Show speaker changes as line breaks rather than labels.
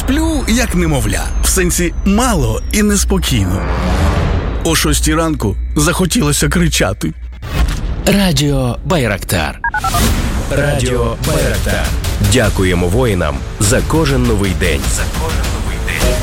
Сплю, як немовля. В сенсі мало і неспокійно. О 6 ранку захотілося кричати.
Радіо Байрактар. Радіо Байрактар. Дякуємо воїнам за кожен новий день.